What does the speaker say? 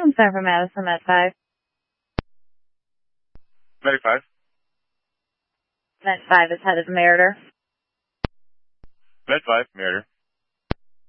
I'm sorry for Madison, Med 5. Medic 5. Med 5 is headed to Meritor. Med 5, Meritor.